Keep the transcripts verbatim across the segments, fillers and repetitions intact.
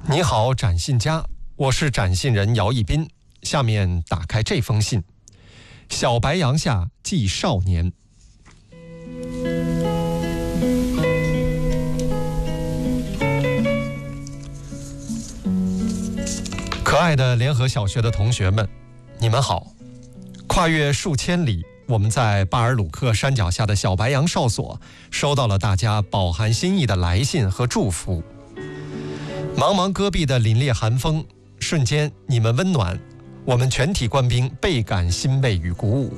你好，展信家，我是展信人姚一斌。下面打开这封信：小白杨下寄少年。可爱的联合小学的同学们，你们好！跨越数千里，我们在巴尔鲁克山脚下的小白杨哨所收到了大家饱含心意的来信和祝福。茫茫戈壁的凛冽寒风，瞬间你们温暖，我们全体官兵倍感欣慰与鼓舞。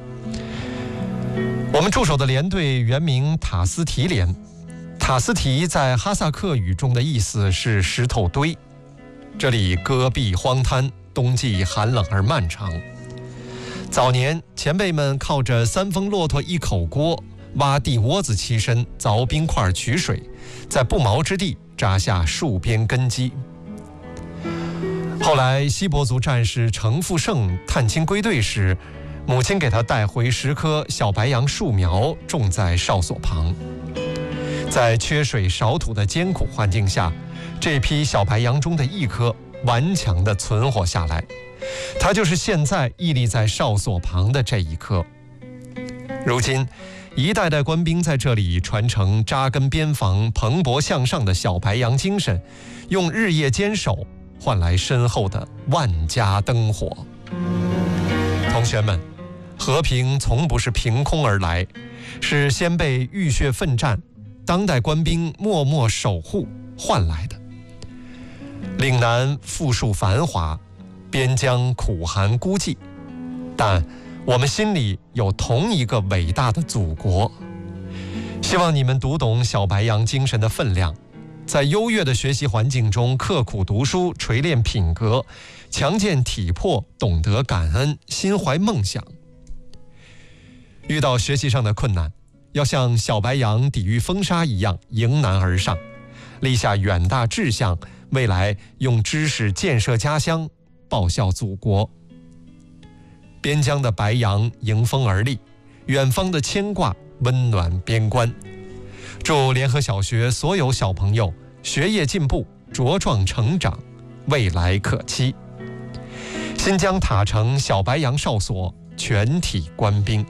我们驻守的连队原名塔斯提连，塔斯提在哈萨克语中的意思是石头堆。这里戈壁荒滩，冬季寒冷而漫长。早年前辈们靠着三峰骆驼一口锅，挖地窝子栖身，凿冰块取水，在不毛之地扎下戍边根基。后来锡伯族战士程富盛探亲归队时，母亲给他带回十棵小白杨树苗，种在哨所旁。在缺水少土的艰苦环境下，这批小白杨中的一棵顽强地存活下来，它就是现在屹立在哨所旁的这一棵。如今一代代官兵在这里传承扎根边防、蓬勃向上的小白杨精神，用日夜坚守换来身后的万家灯火。同学们，和平从不是凭空而来，是先辈浴血奋战，当代官兵默默守护换来的。岭南富庶繁华，边疆苦寒孤寂，但我们心里有同一个伟大的祖国。希望你们读懂小白杨精神的分量，在优越的学习环境中刻苦读书，锤炼品格，强健体魄，懂得感恩，心怀梦想。遇到学习上的困难，要像小白杨抵御风沙一样迎难而上，立下远大志向，未来用知识建设家乡，报效祖国。边疆的白杨迎风而立，远方的牵挂温暖边关。祝联合小学所有小朋友学业进步，茁壮成长，未来可期。新疆塔城小白杨哨所全体官兵。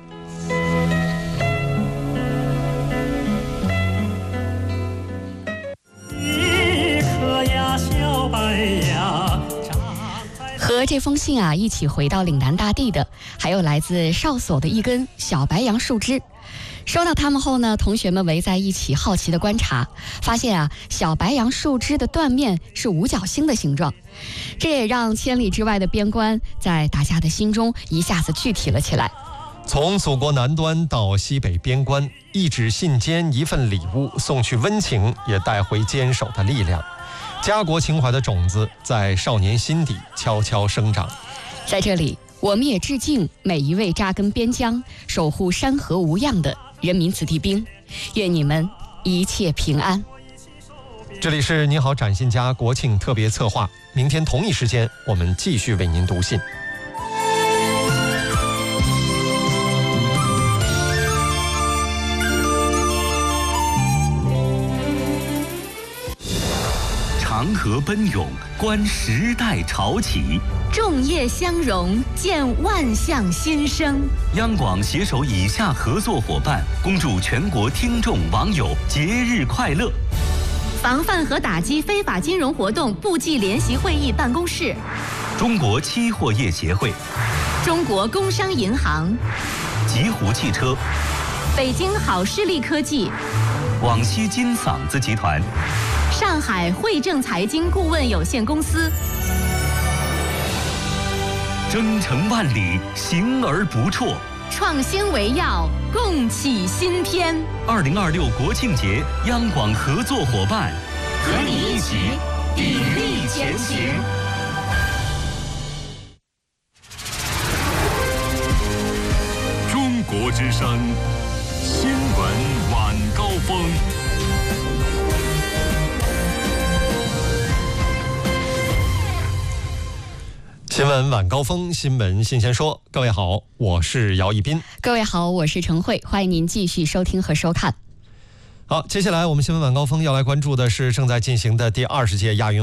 和这封信啊一起回到岭南大地的，还有来自哨所的一根小白杨树枝。收到它们后呢，同学们围在一起好奇的观察，发现啊，小白杨树枝的断面是五角星的形状，这也让千里之外的边关在大家的心中一下子具体了起来。 从祖国南端到西北边关，一纸信笺，一份礼物，送去温情，也带回坚守的力量。家国情怀的种子在少年心底悄悄生长。 在这里，我们也致敬每一位扎根边疆、守护山河无恙的人民子弟兵，愿你们一切平安。 这里是你好展信家国庆特别策划，明天同一时间我们继续为您读信。 长河奔涌，观时代潮起； 众业相融，见万象新生。 央广携手以下合作伙伴，恭祝全国听众网友节日快乐。 防范和打击非法金融活动部际联席会议办公室， 中国期货业协会， 中国工商银行， 极狐汽车， 北京好视力科技， 广西金嗓子集团， 上海汇正财经顾问有限公司。 征程万里，行而不辍， 创新为要，共启新篇。 二零二六国庆节，央广合作伙伴， 和你一起砥砺前行。 中国之声，新闻晚高峰。 新闻晚高峰，新闻新鲜说。各位好，我是姚一斌。 各位好，我是陈慧，欢迎您继续收听和收看。 好，接下来我们新闻晚高峰要来关注的是正在进行的第二十届亚运会。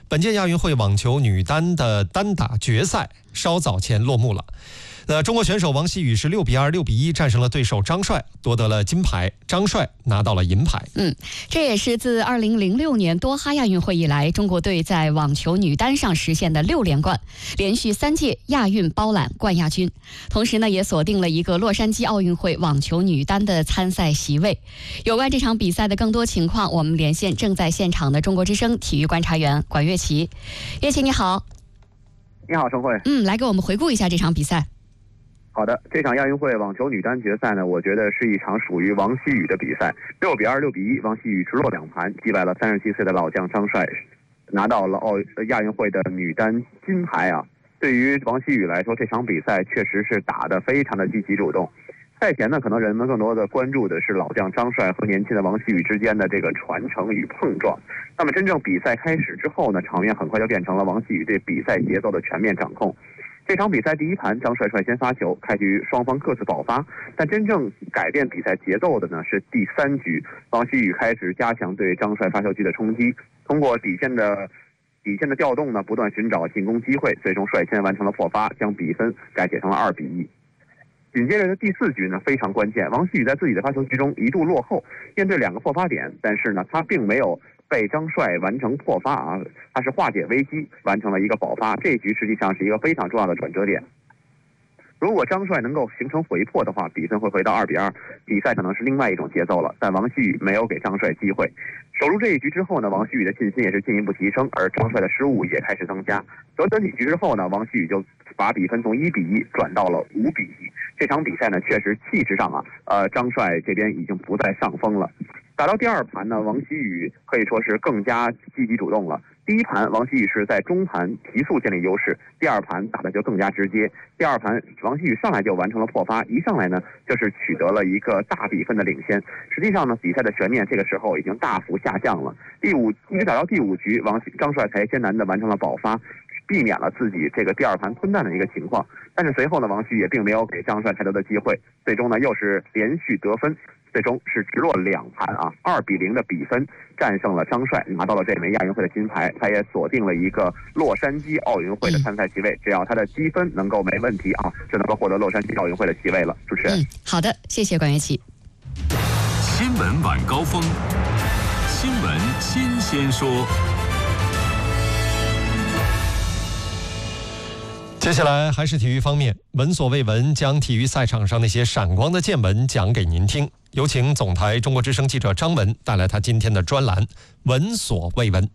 本届亚运会网球女单的单打决赛稍早前落幕了。那中国选手王希雨是六比二、六比一战胜了对手张帅，夺得了金牌。张帅拿到了银牌。 嗯，这也是自二零零六年多哈亚运会以来，中国队在网球女单上实现的六连冠，连续三届亚运包揽冠亚军。同时呢，也锁定了一个洛杉矶奥运会网球女单的参赛席位。有关这场比赛的更多情况，我们连线正在现场的中国之声体育观察员管乐琪。乐琪你好。 你好，陈慧。 嗯，来给我们回顾一下这场比赛。 好的，这场亚运会网球女单决赛呢，我觉得是一场属于王希雨的比赛。六比二、六比一，王希雨直落两盘击败了三十七岁的老将张帅，拿到了奥亚运会的女单金牌啊！对于王希雨来说，这场比赛确实是打得非常的积极主动。赛前呢，可能人们更多的关注的是老将张帅和年轻的王希雨之间的这个传承与碰撞。那么真正比赛开始之后呢，场面很快就变成了王希雨对比赛节奏的全面掌控。这场比赛第一盘，张帅率先发球，开局双方各自爆发，但真正改变比赛节奏的呢是第三局，王希雨开始加强对张帅发球机的冲击，通过底线的底线的调动呢，不断寻找进攻机会，最终率先完成了破发，将比分改写成了二比一。紧接着的第四局呢非常关键，王希雨在自己的发球局中一度落后，面对两个破发点，但是呢他并没有被张帅完成破发啊，他是化解危机，完成了一个保发。这一局实际上是一个非常重要的转折点。如果张帅能够形成回破的话，比分会回到二比二，比赛可能是另外一种节奏了。但王希雨没有给张帅机会。守住这一局之后呢，王希雨的信心也是进一步提升，而张帅的失误也开始增加。短短几局之后呢，王希雨就把比分从一比一转到了五比一。这场比赛呢，确实气势上啊，呃，张帅这边已经不在上风了。打到第二盘呢，王希雨可以说是更加积极主动了。第一盘王希雨是在中盘提速建立优势，第二盘打的就更加直接。第二盘王希雨上来就完成了破发，一上来呢就是取得了一个大比分的领先。实际上呢，比赛的悬念这个时候已经大幅下降了。第五一直打到第五局，王张帅才艰难的完成了保发，避免了自己这个第二盘吞蛋的一个情况。但是随后呢，王希雨也并没有给张帅太多的机会，最终呢又是连续得分。最终是直落两盘啊，二比零的比分战胜了张帅，拿到了这枚亚运会的金牌。他也锁定了一个洛杉矶奥运会的参赛席位，只要他的积分能够没问题啊，就能够获得洛杉矶奥运会的席位了。主持人， 嗯，好的，谢谢管乐琪。 新闻晚高峰，新闻新鲜说。 接下来还是体育方面，闻所未闻将体育赛场上那些闪光的见闻讲给您听。有请总台中国之声记者张文带来他今天的专栏《闻所未闻》。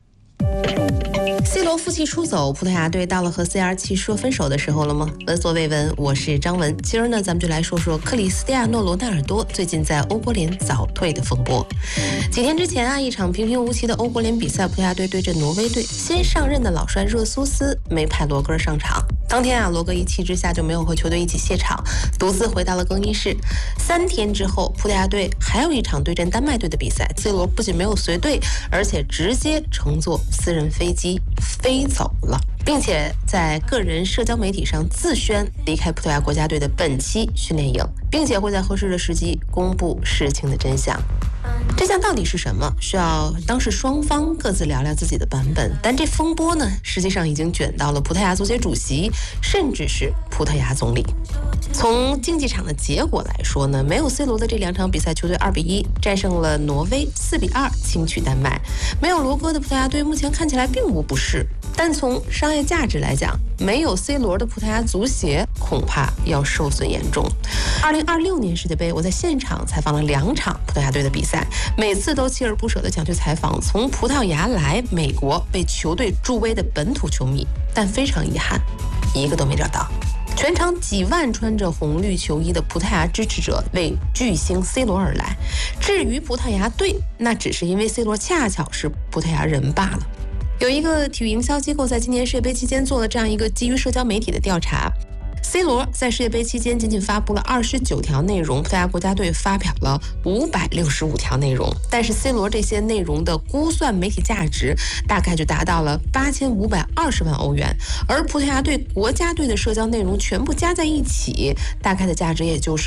C 罗负气出走，葡萄牙队到了和 C R 七说分手的时候了吗？闻所未闻，我是张文。今儿呢，咱们就来说说克里斯蒂亚诺·罗纳尔多最近在欧国联早退的风波。几天之前啊，一场平平无奇的欧国联比赛，葡萄牙队对阵挪威队，先上任的老帅热苏斯没派罗格上场。当天啊，罗格一气之下就没有和球队一起卸场，独自回到了更衣室。三天之后，葡萄牙队还有一场对阵丹麦队的比赛 ，C 罗不仅没有随队，而且直接乘坐私人飞机飞走了，并且在个人社交媒体上自宣离开葡萄牙国家队的本期训练营，并且会在合适的时机公布事情的真相。真相到底是什么？需要当事双方各自聊聊自己的版本。但这风波呢，实际上已经卷到了葡萄牙足协主席，甚至是葡萄牙总理。从竞技场的结果来说呢，没有 C 罗的这两场比赛，球队二比一战胜了挪威，四比二轻取丹麦。没有罗哥的葡萄牙队目前看起来并无不适，但从商业价值来讲，没有 C 罗的葡萄牙足协恐怕要受损严重。二零二六年世界杯，我在现场采访了两场葡萄牙队的比赛，每次都锲而不舍地想去采访从葡萄牙来美国为球队助威的本土球迷，但非常遗憾，一个都没找到。全场几万穿着红绿球衣的葡萄牙支持者为巨星 C 罗而来，至于葡萄牙队，那只是因为 C 罗恰巧是葡萄牙人罢了。有一个体育营销机构在今年世界杯期间做了这样一个基于社交媒体的调查， C 罗在世界杯期间仅仅发布了二十九条内容，葡萄牙国家队发表了五百六十五条内容，但是 C 罗这些内容的估算媒体价值大概就达到了八千五百二十万欧元，而葡萄牙队国家队的社交内容全部加在一起，大概的价值也就是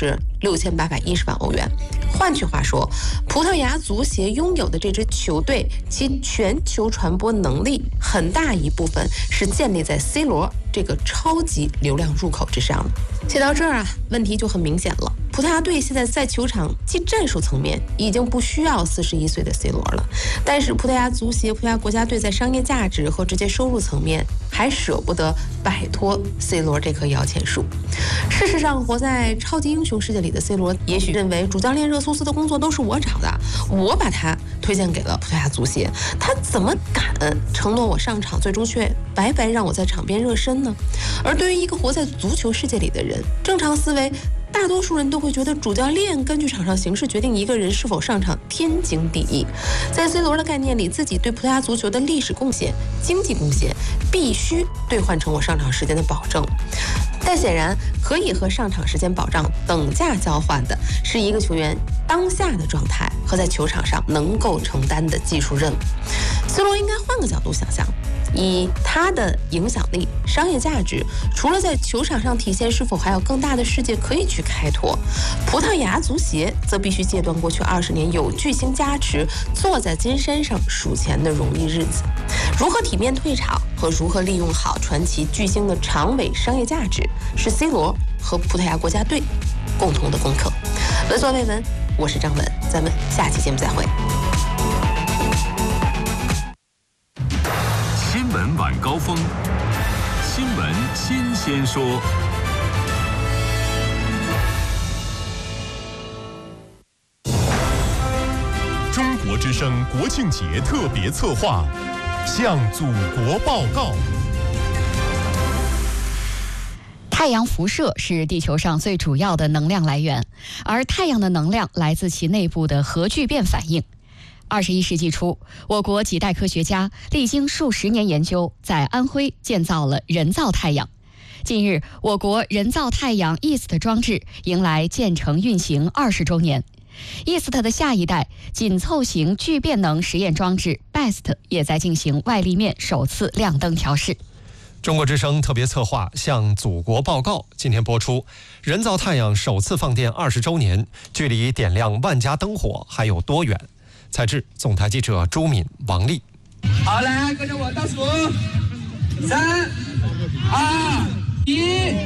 六千八百一十万欧元。换句话说，葡萄牙足协拥有的这支球队，其全球传播能力很大一部分是建立在 C 罗这个超级流量入口之上的。写到这儿啊，问题就很明显了。葡萄牙队现在在球场技战术层面已经不需要四十一岁的 C 罗了，但是葡萄牙足协、葡萄牙国家队在商业价值和直接收入层面还舍不得摆脱 C 罗这棵摇钱树。事实上，活在超级英雄世界里的 C 罗也许认为主教练热苏斯的工作都是我找的，我把他推荐给了葡萄牙足协，他怎么敢承诺我上场，最终却白白让我在场边热身呢？而对于一个活在足球世界里的人，正常思维大多数人都会觉得主教练根据场上形势决定一个人是否上场天经地义。在 C 罗的概念里，自己对葡萄牙足球的历史贡献、经济贡献必须兑换成我上场时间的保证。但显然，可以和上场时间保障等价交换的是一个球员当下的状态和在球场上能够承担的技术任务。C 罗应该换个角度想想，以他的影响力、商业价值，除了在球场上体现，是否还有更大的世界可以去开拓？葡萄牙足协则必须戒断过去二十年有巨星加持、坐在金山上数钱的容易日子。如何体面退场和如何利用好传奇巨星的长尾商业价值，是 C 罗和葡萄牙国家队共同的功课。闻所未闻，我是张文，咱们下期节目再会。 新闻晚高峰，新闻新鲜说。 中国之声国庆节特别策划，向祖国报告。 太阳辐射是地球上最主要的能量来源，而太阳的能量来自其内部的核聚变反应。二十一世纪初，我国几代科学家历经数十年研究，在安徽建造了人造太阳。近日，我国人造太阳 E S T 装置迎来建成运行二十周年。E S T 的下一代紧凑型聚变能实验装置 B E S T 也在进行外立面首次亮灯调试。 中国之声特别策划向祖国报告，今天播出。人造太阳首次放电二十周年，距离点亮万家灯火还有多远？采制总台记者朱敏、王丽。 好，来跟着我倒数，三、二、一。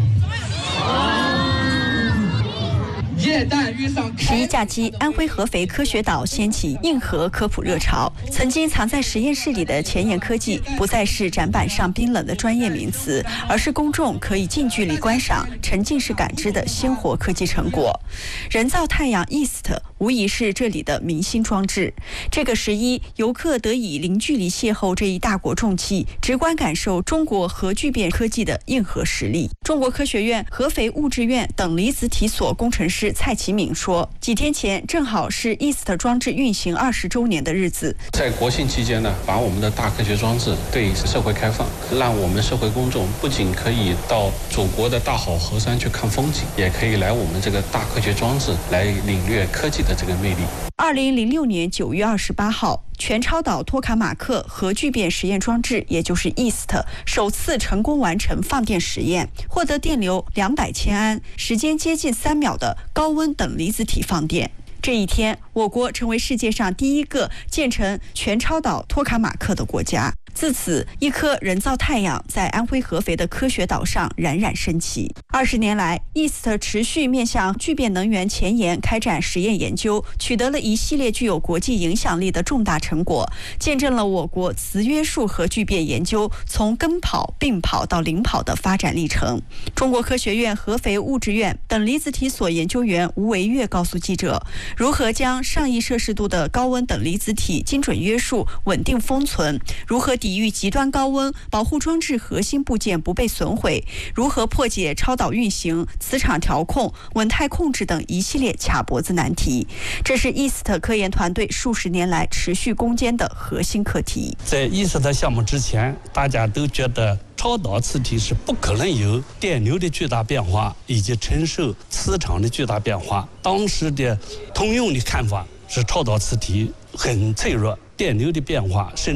十一假期，安徽合肥科学岛掀起硬核科普热潮。曾经藏在实验室里的前沿科技，不再是展板上冰冷的专业名词，而是公众可以近距离观赏、沉浸式感知的鲜活科技成果。人造太阳 E S T 无疑是这里的明星装置。这个十一，游客得以零距离邂逅这一大国重器，直观感受中国核聚变科技的硬核实力。中国科学院合肥物质院等离子体所工程师蔡启敏说，几天前正好是 E S T 装置运行二十周年的日子。 在国庆期间呢，把我们的大科学装置对社会开放，让我们社会公众不仅可以到祖国的大好河山去看风景，也可以来我们这个大科学装置来领略科技的这个魅力。 二零零六年九月二十八号，全超导托卡马克核聚变实验装置，也就是 E S T 首次成功完成放电实验，获得电流两百千安、时间接近三秒的高温等离子体放电。这一天，我国成为世界上第一个建成全超导托卡马克的国家。自此，一颗人造太阳在安徽合肥的科学岛上冉冉升起。二十年来 ，E S T 持续面向聚变能源前沿开展实验研究，取得了一系列具有国际影响力的重大成果，见证了我国磁约束核聚变研究从跟跑、并跑到领跑的发展历程。中国科学院合肥物质院等离子体所研究员吴维月告诉记者，如何将上亿摄氏度的高温等离子体精准约束、稳定封存，如何抵御极端高温，保护装置核心部件不被损毁，如何破解超导运行、磁场调控、稳态控制等一系列卡脖子难题。这是 E S T 科研团队数十年来持续攻坚的核心课题。 在 E S T 项目之前，大家都觉得超导磁体是不可能有电流的巨大变化以及承受磁场的巨大变化。当时的通用的看法是超导磁体很脆弱，电流的变化甚